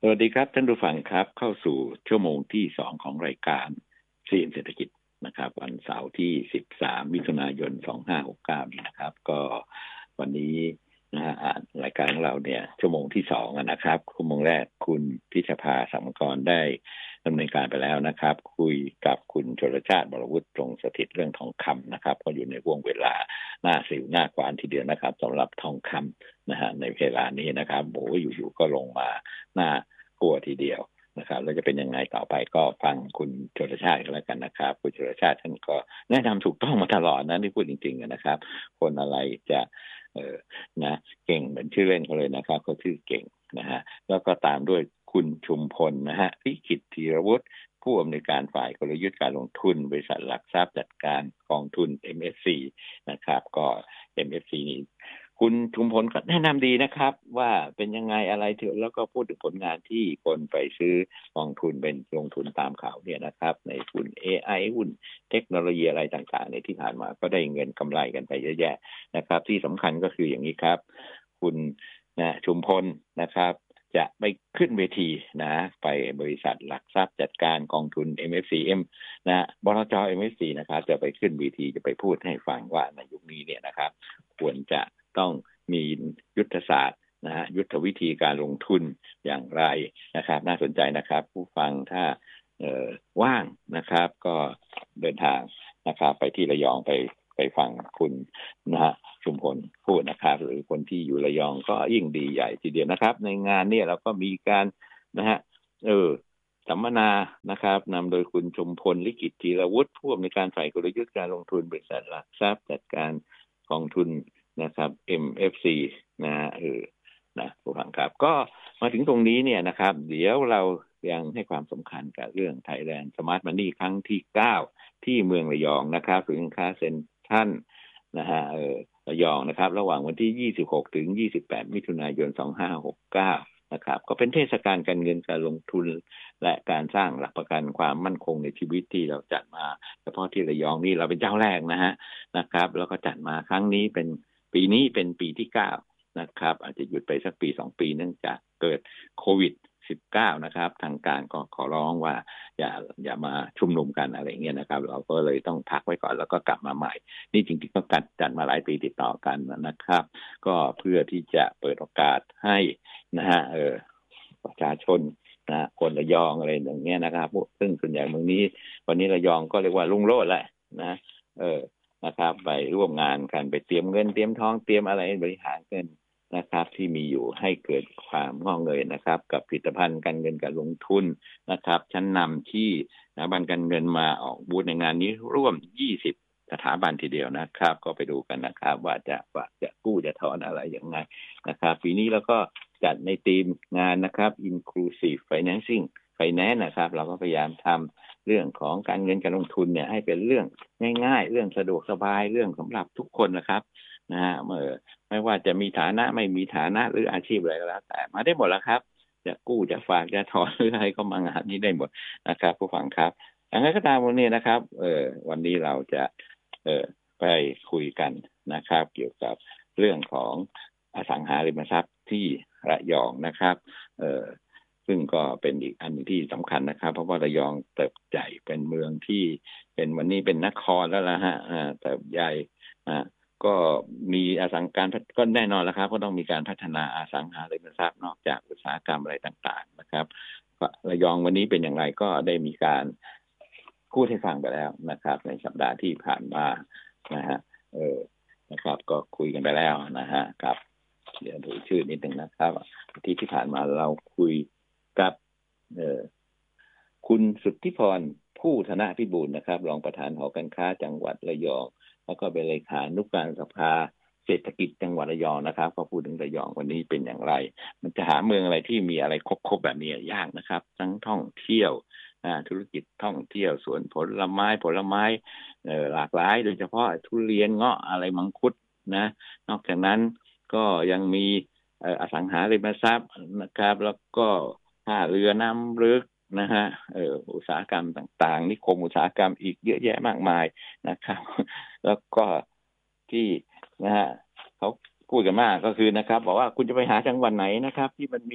สวัสดีครับท่านผู้ฟังครับเข้าสู่ชั่วโมงที่สองของรายการเสี่ยงเศรษฐกิจนะครับวันเสาร์ที่13มิถุนายน2569นี้นะครับก็วันนี้นะฮะรายการของเราเนี่ยชั่วโมงที่สองนะครับชั่วโมงแรกคุณพิชภาสัมกรได้ดำเนินการไปแล้วนะครับคุยกับคุณชลชาติบรวุฒิตรงสถิตเรื่องทองคำนะครับก็อยู่ในวงเวลาหน้าสิวหน้าขวานทีเดียวนะครับสำหรับทองคำนะฮะในเวลานี้นะครับโอ้อยู่ๆก็ลงมาหน้ากลัวทีเดียวนะครับแล้วจะเป็นยังไงต่อไปก็ฟังคุณชลชาติกันแล้วกันนะครับคุณชลชาติท่านก็แนะนำถูกต้องมาตลอดนะที่พูดจริงๆนะครับคนอะไรจะนะเก่งเหมือนชื่อเล่นเขาเลยนะครับเขาชื่อเก่งนะฮะแล้วก็ตามด้วยคุณชุมพลนะฮะพิกิตธีรวุฒิผู้อำนวยการฝ่ายกลยุทธ์การลงทุนบริษัทหลักทรัพย์จัดการกองทุน MFC นะครับก็ MFC นี้คุณชุมพลก็แนะนำดีนะครับว่าเป็นยังไงอะไรเถอะแล้วก็พูดถึงผลงานที่คนไปซื้อกองทุนเป็นลงทุนตามข่าวเนี่ยนะครับในหุ้น AI หุ้นเทคโนโลยีอะไรต่างๆในที่ผ่านมาก็ได้เงินกำไรกันไปเยอะแยะนะครับที่สำคัญก็คืออย่างนี้ครับคุณชุมพลนะครับจะไปขึ้นเวทีนะไปบริษัทหลักทรัพย์จัดการกองทุน MFCM นะบลจ. MFC นะครับจะไปขึ้นเวทีจะไปพูดให้ฟังว่าในยุคนี้เนี่ยนะครับควรจะต้องมียุทธศาสตร์นะฮะยุทธวิธีการลงทุนอย่างไรนะครับน่าสนใจนะครับผู้ฟังถ้าว่างนะครับก็เดินทางนะครับไปที่ระยองไปฟังคุณนะฮะชุมพลพูดนะครับหรือคนที่อยู่ระยองก็ยิ่งดีใหญ่ทีเดียวนะครับในงานนี้เราก็มีการนะฮะสัมมนานะครับนำโดยคุณชุมพลลิขิตธีรวุฒิผู้อำนวยการฝ่ายกลยุทธ์การลงทุนบริษัทหลักทรัพย์จัดการกองทุนนะครับ MFC นะนะผู้ฟังครับก็มาถึงตรงนี้เนี่ยนะครับเดี๋ยวเรายังให้ความสำคัญกับเรื่อง Thailand Smart Money ครั้งที่9ที่เมืองระยองนะครับศูนย์การค้าเซ็นทรัลนะฮะระยองนะครับระหว่างวันที่26ถึง28มิถุนายน2569นะครับก็เป็นเทศกาลการเงินการลงทุนและการสร้างหลักประกันความมั่นคงในชีวิตที่เราจัดมาเฉพาะที่ระยองนี่เราเป็นเจ้าแรกนะครับแล้วก็จัดมาครั้งนี้เป็นปีนี้เป็นปีที่9นะครับอาจจะหยุดไปสักปี2ปีเนื่องจากเกิดโควิด19นะครับทางการก็ขอร้องว่าอย่ามาชุมนุมกันอะไรเงี้ยนะครับเราก็เลยต้องพักไว้ก่อนแล้วก็กลับมาใหม่นี่จริงๆก็จัดมาหลายปีติดต่อกันนะครับก็เพื่อที่จะเปิดโอกาสให้นะฮะประชาชนนะคนระยองอะไรอย่างเงี้ยนะครับซึ่งส่วนใหญ่เมืองนี้วันนี้ระยองก็เรียกว่ารุ่งโรจน์แหละนะนะครับไปร่วมงานกันไปเตรียมเงินเตรียมทองเตรียมอะไรบริหารเงินนะครับที่มีอยู่ให้เกิดความงอกเงยนะครับกับผลิตภัณฑ์การเงินการลงทุนนะครับชั้นนำที่สถาบันการเงินมาออกบูธในงานนี้ร่วม20สถาบันทีเดียวนะครับก็ไปดูกันนะครับว่าจะกู้จะถอนอะไรอย่างไรนะครับปีนี้แล้วก็จัดในธีมงานนะครับ Inclusive Financing Finance นะครับเราก็พยายามทำเรื่องของการเงินการลงทุนเนี่ยให้เป็นเรื่องง่ายๆเรื่องสะดวกสบายเรื่องสำหรับทุกคนนะครับนะฮะไม่ว่าจะมีฐานะไม่มีฐานะหรืออาชีพอะไรก็แล้วแต่มาได้หมดแล้วครับจะกู้จะฝากจะถอนหรืออะไรก็มางานนี้ได้หมดนะครับผู้ฟังครับอย่างไรก็ตามวันนี้นะครับวันนี้เราจะไปคุยกันนะครับเกี่ยวกับเรื่องของอสังหาริมทรัพย์ที่ระยองนะครับซึ่งก็เป็นอีกอันที่สำคัญนะครับเพราะว่าระยองเติบใหญ่เป็นเมืองที่เป็นวันนี้เป็นนครแล้วล่ะฮะเติบใหญ่ก็มีอสังการก็แน่นอนแล้วครับก็ต้องมีการพัฒนาอสังหาริมทรัพย์นอกจากอุตสาหกรรมอะไรต่างๆนะครับระยองวันนี้เป็นอย่างไรก็ได้มีการพูดให้ฟังไปแล้วนะครับในสัปดาห์ที่ผ่านมานะฮะนะครับก็คุยกันไปแล้วนะฮะกับเดี๋ยวดูชื่อนิดนึงนะครับที่ผ่านมาเราคุยกับคุณสุทธิพรผู้ธนพิบูลนะครับรองประธานหอการค้าจังหวัดระยองแล้วก็เป็นเลขานุการสภาเศรษฐกิจจังหวัดระยองนะครับก็พูดถึงระยองวันนี้เป็นอย่างไรมันจะหาเมืองอะไรที่มีอะไรครบแบบนี้ยากนะครับทั้งท่องเที่ยวธุรกิจท่องเที่ยวสวนผลไม้หลากหลายโดยเฉพาะทุเรียนเงาะอะไรมังคุดนะนอกจากนั้นก็ยังมีอสังหาริมทรัพย์นะครับแล้วก็ท่าเรือน้ำลึกนะฮะอุตสาหกรรมต่างๆนิคมอุตสาหกรรมอีกเยอะแยะมากมายนะครับแล้วก็ที่นะฮะเขาพูดกันมากก็คือนะครับบอกว่าคุณจะไปหาจังหวัดไหนนะครับที่มันมี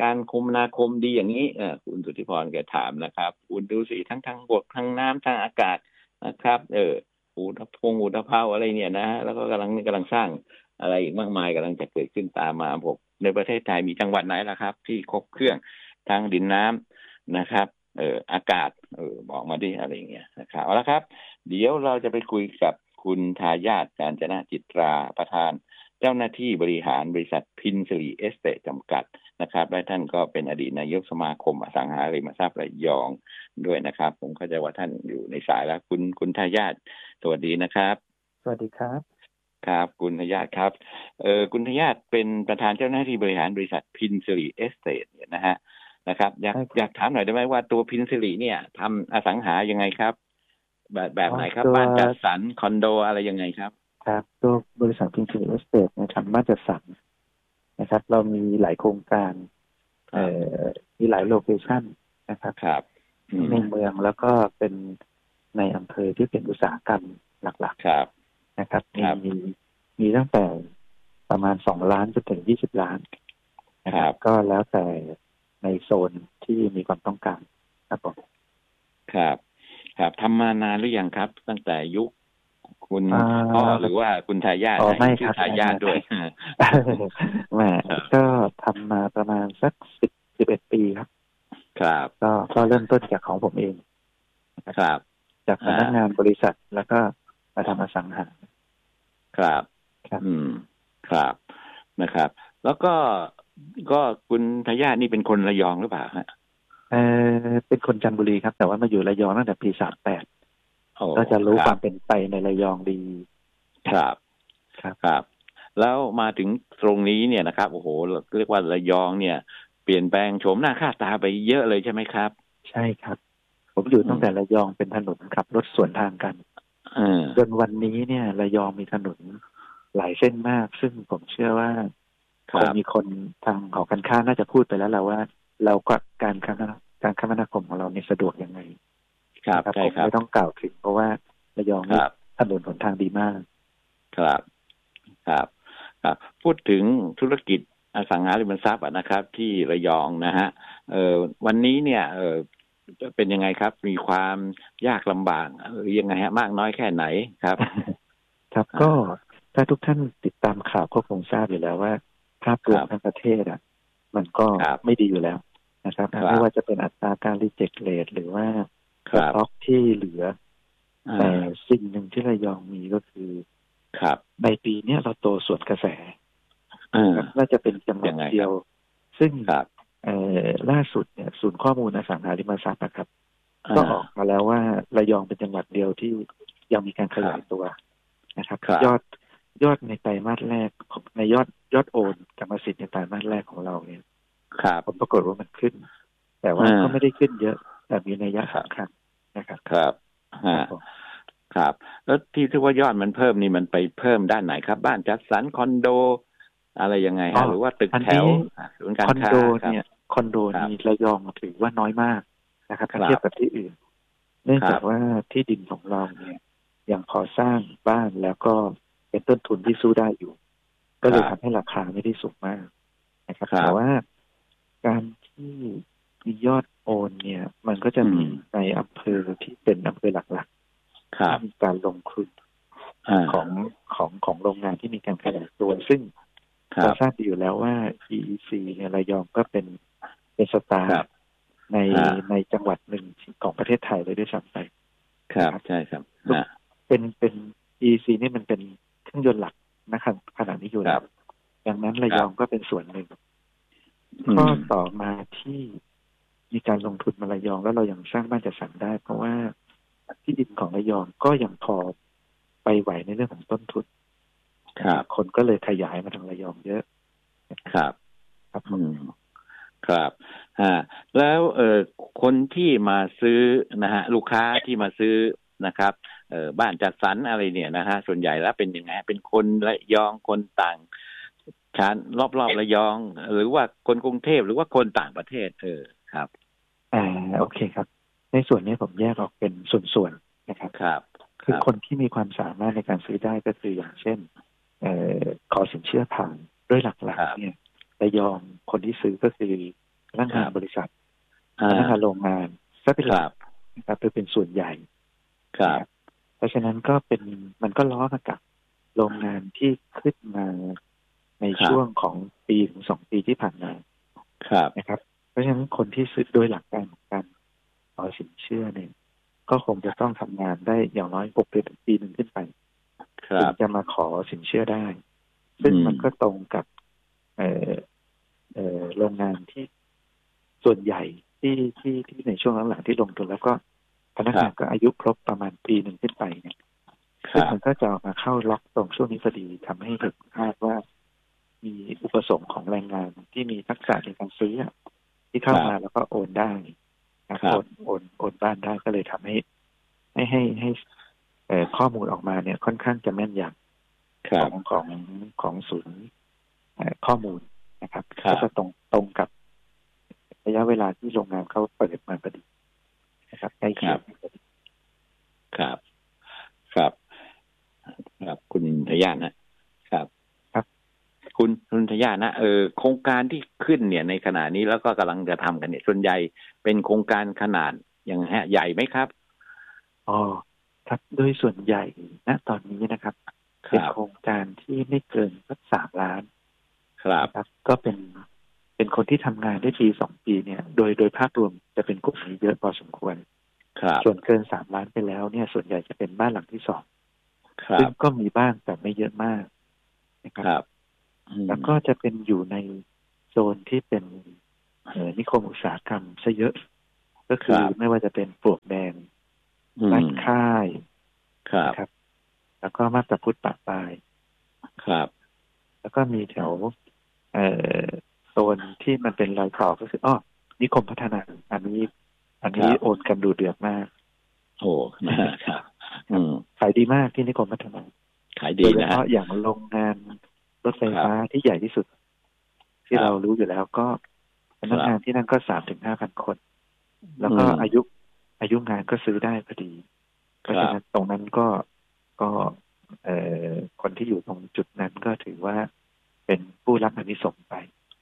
การคมนาคมดีอย่างนี้คุณสุทธิพรแกถามนะครับคุณดูสิทั้งบกทั้งน้ำทั้งอากาศนะครับอุตภาวอะไรเนี่ยนะแล้วก็กำลังสร้างอะไรอีกมากมายกำลังจะเกิดขึ้นตามมาผมในประเทศไทยมีจังหวัดไหนล่ะครับที่ครบเครื่องทางดินน้ำนะครับอากาศบอกมาดิอะไรอย่างเงี้ยนะครับเอาละครับเดี๋ยวเราจะไปคุยกับคุณทายาทกาญจนจิตราประธานเจ้าหน้าที่บริหารบริษัทพินสิริเอสเตทจำกัดนะครับและท่านก็เป็นอดีตนายกสมาคมอสังหาริมทรัพย์ระยองด้วยนะครับผมเข้าใจว่าท่านอยู่ในสายแล้วคุณทายาทสวัสดีนะครับสวัสดีครับครับคุณทายาทครับคุณทายาทเป็นประธานเจ้าหน้าที่บริหารบริษัทพินสิริเอสเตทเนี่ยนะฮะนะครับอยากถามหน่อยได้ไหมว่าตัวพินสิริเนี่ยทำอสังหายังไงครับแบบไหนครับบ้านจัดสรรคอนโดอะไรยังไงครับครับตัวบริษัทพินสิริเอสเตทนะครับบ้านจัดสรรนะครับเรามีหลายโครงการมีหลายโลเคชั่นนะครับครับในเมืองแล้วก็เป็นในอำเภอที่เป็นอุตสาหกรรมหลักๆครับนะครับมีตั้งแต่ประมาณ2 ล้านจนถึง20 ล้านนะครับก็แล้วแต่ในโซนที่มีความต้องการครับผมครับครับทำมานานหรือยังครับตั้งแต่ยุคคุณพ่อหรือว่าคุณทายาทไม่ครับทายาทด้วยแม่ก็ทำมาประมาณสัก11 ปีครับครับก็เริ่มต้นจากของผมเองครับจากพนักงานบริษัทแล้วก็มาทำอสังหาครับครับนะครับแล้วก็คุณทายาทนี่เป็นคนระยองหรือเปล่าฮะเป็นคนจันทบุรีครับแต่ว่ามาอยู่ระยองตั้งแต่ปี38ก็จะรู้ความเป็นไปในระยองดีครับครับแล้วมาถึงตรงนี้เนี่ยนะครับโอ้โหเรียกว่าระยองเนี่ยเปลี่ยนแปลงโฉมหน้าค่าตาไปเยอะเลยใช่ไหมครับใช่ครับผมอยู่ตั้งแต่ระยองเป็นถนนขับรถสวนทางกันจนวันนี้เนี่ยระยองมีถนนหลายเส้นมากซึ่งผมเชื่อว่าคงมีคนทางหอการค้าน่าจะพูดไปแล้วแหละว่าเราก็การคมนาคมของเราเนี่ยสะดวกยังไงครับใช่ครับไม่ต้องกล่าวถึงเพราะว่าระยองนี่ถนนหนทางดีมากครับครับครับพูดถึงธุรกิจอสังหาริมทรัพย์นะครับที่ระยองนะฮะวันนี้เนี่ยเป็นยังไงครับมีความยากลำบากหรือยังไงฮะมากน้อยแค่ไหนครับครับก็ถ้าทุกท่านติดตามข่าวก็คงทราบอยู่แล้วว่าภาพรวมทั้งประเทศมันก็ไม่ดีอยู่แล้วนะครับไม่ว่าจะเป็นอัตราการรีเจ็คเรทหรือว่าสต็อกที่เหลือแต่สิ่งหนึ่งที่ระยองมีก็คือในปีนี้เราโตสวนกระแสน่าจะเป็นจังหวัดเดียวซึ่งล่าสุดเนี่ยศูนย์ข้อมูลอสังหาริมทรัพย์นะครับก็ออกมาแล้วว่าระยองเป็นจังหวัดเดียวที่ยังมีการขยายตัวนะครับยอดในไตรมาสแรกในยอดโอนกรรมสิทธิ์ในไตรมาสแรกของเราเนี่ยผลปรากฏว่ามันขึ้นแต่ว่าก็ไม่ได้ขึ้นเยอะแต่มีนัยสำคัญนะครับครับแล้วที่ว่ายอดมันเพิ่มนี่มันไปเพิ่มด้านไหนครับบ้านจัดสรรคอนโดอะไรยังไงฮะหรือว่าตึกแถวศูนย์การค้าคอนโดนี่ระยองถือว่าน้อยมากนะครับถ้าเทียบกับที่อื่นเนื่องจากว่าที่ดินของเราเนี่ยยังพอสร้างบ้านแล้วก็เป็นต้นทุนที่สู้ได้อยู่ก็เลยทำให้ราคาไม่ได้สูงมากนะครับแต่ว่าการที่มียอดโอนเนี่ยมันก็จะมีในอำเภอที่เป็นอำเภอหลักๆมีการลงทุนของโรงงานที่มีการขยายตัวซึ่งเราทราบดีอยู่แล้วว่า EEC เนี่ยระยองก็เป็นสตาร์ในจังหวัดหนึ่งของประเทศไทยเลยด้วยซ้ำไปครับใช่ครับเป็น EEC นี่มันเป็นเครื่องยนต์หลักนะครับขณะนี้อยู่แล้วดังนั้นระยองก็เป็นส่วนหนึ่งข้อต่อมาที่มีการลงทุนมาระยองแล้วเรายังสร้างบ้านจัดสรรได้เพราะว่าที่ดินของระยองก็ยังพอไปไหวในเรื่องของต้นทุนคนก็เลยขยายมาทางระยองเยอะครับครับแล้วคนที่มาซื้อนะฮะลูกค้าที่มาซื้อนะครับบ้านจัดสรรอะไรเนี่ยนะฮะส่วนใหญ่แล้วเป็นยังไงเป็นคนระยองคนต่างชาติรอบระยองหรือว่าคนกรุงเทพหรือว่าคนต่างประเทศครับโอเคครับในส่วนนี้ผมแยกออกเป็นส่วนๆนะครับคือคนที่มีความสามารถในการซื้อได้ก็คืออย่างเช่นขอสินเชื่อผ่านด้วยหลักๆเนี่ยระยองคนที่ซื้อก็คือนักงานบริษัทพนักงานโรงงานก็เป็นหลักนะครับเป็นส่วนใหญ่ครับเพราะฉะนั้นก็เป็นมันก็ล้อมากับโรงงานที่ขึ้นมาในช่วงของปีถึง2 ปีที่ผ่านมานะครับเพราะฉะนั้นคนที่ซื้อโดยหลักการของการขอสินเชื่อเนี่ยก็คงจะต้องทำงานได้อย่างน้อย6 เดือนถึงปีนึงขึ้นไปถึงจะมาขอสินเชื่อได้ซึ่งมันก็ตรงกับโรงงานที่ส่วนใหญ่ที่ในช่วงหลังๆที่ลงทุนแล้วก็พนักงานก็อายุครบประมาณปีนึงขึ้นไปเนี่ยซึ่งมันก็จะมาเข้าล็อกตรงช่วงนี้พอดีทำให้เห็นภาพว่ามีอุปสงค์ของแรงงานที่มีทักษะในการซื้อที่เข้ามาแล้วก็โอนได้โอนบ้านได้ก็เลยทำให้ข้อมูลออกมาเนี่ยค่อนข้างจะแม่นยำของศูนย์ข้อมูลนะครับก็จะตรงกับระยะเวลาที่โรงงานเขาเปิดมาพอดีนะครับใกล้เคียงครับคุณทยานะครับคุณทยานะโครงการที่ขึ้นเนี่ยในขณะนี้แล้วก็กำลังจะทำกันเนี่ยส่วนใหญ่เป็นโครงการขนาดอย่างใหญ่ไหมครับครับโดยส่วนใหญ่ณตอนนี้นะครับเป็นโครงการที่ไม่เกินสัก3 ล้านครับก็เป็นคนที่ทำงานได้ปี2 ปีเนี่ยโดยภาพรวมจะเป็นกลุ่มนี้เยอะพอสมควรส่วนเกิน3 ล้านไปแล้วเนี่ยส่วนใหญ่จะเป็นบ้านหลังที่2ซึ่งก็มีบ้างแต่ไม่เยอะมากนะครับแล้วก็จะเป็นอยู่ในโซนที่เป็นนิคมอุตสาหกรรมซะเยอะก็คือไม่ว่าจะเป็นปลวกแดงบ้านค่ายครับแล้วก็มาบตาพุธปะปายแล้วก็มีแถวโซนที่มันเป็นรอยต่อก็คือนิคมพัฒนาอันนี้โอนกันดูเดือดมากโอ้นะครับขายดีมากที่นิคมพัฒนาขายดีนะเพราะอย่างโรงงานรถไฟฟ้าที่ใหญ่ที่สุดที่เรารู้อยู่แล้วก็พนักงานที่นั่นก็ 3,000-5,000 คนแล้วก็อายุงานก็ซื้อได้พอดีเพราะฉะนั้นตรงนั้นก็คนที่อยู่ตรงจุดนั้นก็ถือว่าเป็นผู้รับอานิสงส์ไป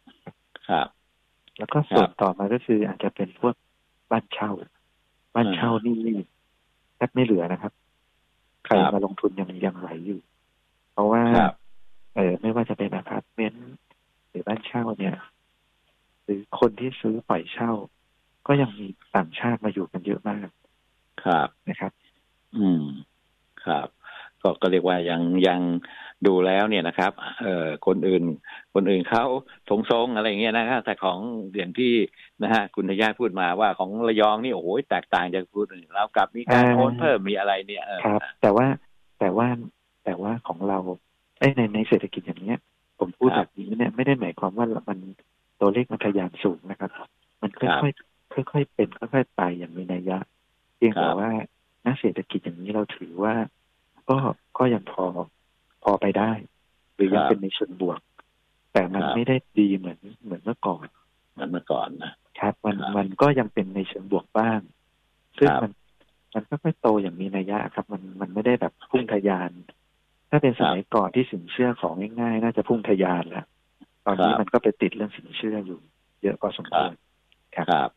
แล้วก็ส่วนต่อมาก็คืออาจจะเป็นพวกบ้านเช่านี่แทบไม่เหลือนะครับใครมาลงทุนยังไหวอยู่เพราะว่าไม่ว่าจะเป็นอพาร์ตเมนต์หรือบ้านเช่าเนี่ยหรือคนที่ซื้อปล่อยเช่าก็ยังมีต่างชาติมาอยู่กันเยอะมากนะครับครับก็เรียกว่ายังดูแล้วเนี่ยนะครับคนอื่นเขาทรงๆอะไรอย่างเงี้ยนะครับแต่ของอย่างที่นะฮะคุณทยาพูดมาว่าของระยองนี่โอ้โหแตกต่างจากคนอื่นแล้วกับมีการโอนเพิ่มมีอะไรเนี่ยครับแต่ว่าของเราในเศรษฐกิจอย่างเนี้ยผมพูดแบบนี้เนี่ยไม่ได้หมายความว่ามันตัวเลขมันทะยานสูงนะครับมันค่อยๆเป็นค่อยๆไปอย่างมีนัยยะเพียงแต่ว่าณเศรษฐกิจอย่างนี้เราถือว่าก็ยังพอไปได้หรือยังเป็นในเชิงบวกแต่มันไม่ได้ดีเหมือนเมื่อก่อนนะครับมันก็ยังเป็นในเชิงบวกบ้างซึ่งมันค่อยๆโตอย่างมีนัยยะครับมันไม่ได้แบบพุ่งทะยานถ้าเป็นสมัยก่อนที่สินเชื่อของง่ายๆน่าจะพุ่งทะยานแล้วตอนนี้มันก็ไปติดเรื่องสินเชื่ออยู่เยอะพอสมควรครับ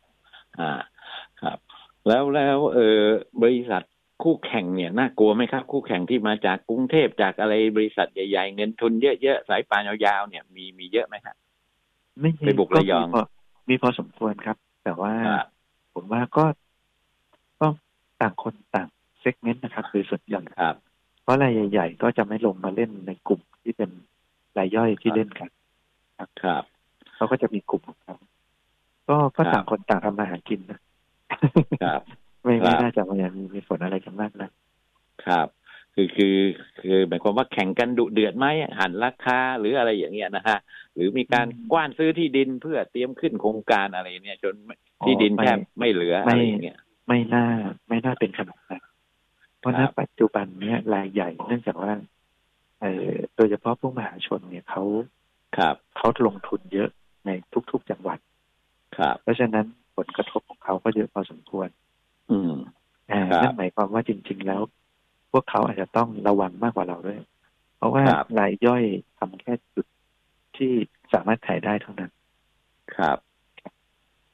แล้วบริษัทคู่แข่งเนี่ยน่ากลัวไหมครับคู่แข่งที่มาจากกรุงเทพจากอะไรบริษัทใหญ่ๆเงินทุนเยอะๆสายป่านยาวๆเนี่ยมีเยอะไหมครับไม่ไปบุกระยองมีพอสมควรครับแต่ว่าผมว่าก็ต่างคนต่างเซกเมนต์นะครับคือส่วนใหญ่เพราะรายใหญ่ๆก็จะไม่ลงมาเล่นในกลุ่มที่เป็นรายย่อยที่เล่นกันครับเขาก็จะมีกลุ่มของเขาก็ต่างคนต่างทำมาหากินนะครับไม่น่าจะมีผลอะไรกันมากนะครับคือหมายความว่าแข่งกันดุเดือดไหมหันราคาหรืออะไรอย่างเงี้ยนะฮะหรือมีการกว้านซื้อที่ดินเพื่อเตรียมขึ้นโครงการอะไรเนี่ยจนที่ดินแทบไม่เหลืออะไรอย่างเงี้ยไม่น่าเป็นขนาดนั้นเพราะณปัจจุบันเนี้ยรายใหญ่เนื่องจากว่าโดยเฉพาะพวกมหาชนเนี่ยเขาลงทุนเยอะในทุกๆจังหวัดเพราะฉะนั้นผลกระทบของเขาก็เยอะพอสมควรนั่นหมายความว่าจริงๆแล้วพวกเขาอาจจะต้องระวังมากกว่าเราด้วยเพราะว่ารายย่อยทำแค่จุดที่สามารถขายได้เท่านั้น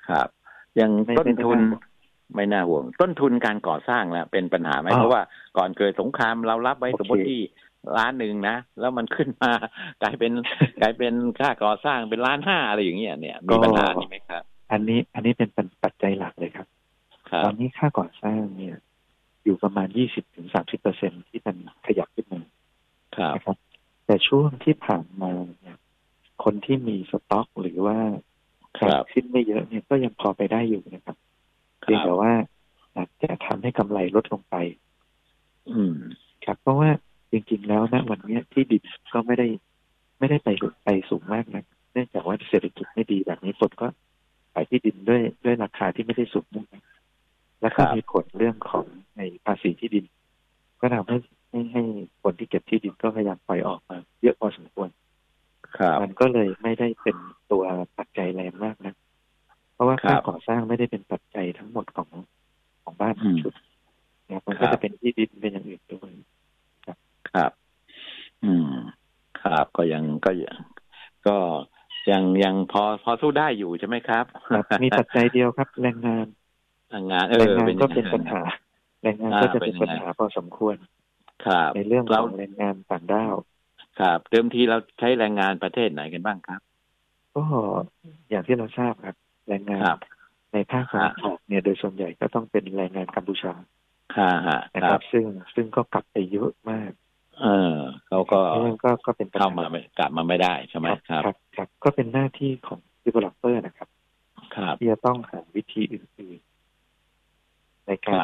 ครับอย่างต้นทุนไม่น่าห่วงต้นทุนการก่อสร้างแล้วเป็นปัญหาไหมเพราะว่าก่อนเกิดสงครามเรารับไว้สมมติที่1,000,000นะแล้วมันขึ้นมากลายเป็นค่าก่อสร้างเป็น1,500,000อะไรอย่างเงี้ยเนี่ยมีปัญหานี้ไหมครับอันนี้เป็นปัจจัยหลักเลยครับตอนนี้ค่าก่อสร้างเนี่ยอยู่ประมาณ20-30%ที่มันขยับขึ้นมานะครับแต่ช่วงที่ผ่านมาเนี่ยคนที่มีสต็อกหรือว่าขายขึ้นไม่เยอะเนี่ยก็ยังพอไปได้อยู่นะครับเพียงแต่ว่าอาจจะทำให้กำไรลดลงไปครับเพราะว่าจริงๆแล้วนะวันนี้ที่ดินก็ไม่ได้ไปสูงมากนะเนื่องจากว่าเศรษฐกิจไม่ดีแบบนี้คนก็ขายที่ดินด้วยราคาที่ไม่ได้สูงมากแล้วก็มีผลเรื่องของในภาษีที่ดินก็ทำให้คนที่เก็บที่ดินก็พยายามปล่อยออกมาเยอะพอสมควรมันก็เลยไม่ได้เป็นตัวปัจจัยแรงมากนะเพราะว่าค่าก่อสร้างไม่ได้เป็นปัจจัยทั้งหมดของบ้านชุดนะมันก็จะเป็นที่ดินเป็นอย่างอื่นด้วยครับครับก็ยังพอสู้ได้อยู่ใช่ไหมครับมีปัจจัยเดียวครับแรงงานก็เป็นปัญหาแรงงานก็จะเป็นปัญหาพอสมควรในเรื่องของแรงงานต่างด้าวครับเดิมทีเราใช้แรงงานประเทศไหนกันบ้างครับก็อย่างที่เราทราบครับแรงงานในภาคตะวันออกเนี่ยโดยส่วนใหญ่ก็ต้องเป็นแรงงานกัมพูชานะครับซึ่งก็กลับไปเยอะมากเขาก็เป็นเข้ามากลับมาไม่ได้ใช่ไหมครับก็เป็นหน้าที่ของ developer นะครับที่จะต้องหาวิธีอื่นๆในการ